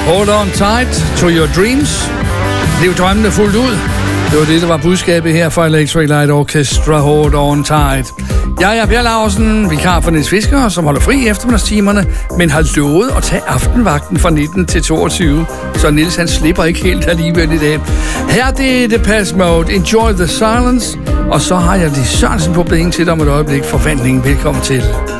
Hold on tight to your dreams. Lev drømmene fuldt ud. Det var det, der var budskabet her fra Electric Light Orchestra. Hold on tight. Jeg er Per Laursen, vikar for Niels Fisker, som holder fri i eftermiddagstimerne, men har lovet at tage aftenvagten fra 19 til 22. Så Niels, han slipper ikke helt alligevel i dag. Her det er Depeche Mode. Enjoy the silence. Og så har jeg de Sørensen på beding til dig om et øjeblik. Forvandlingen. Velkommen til.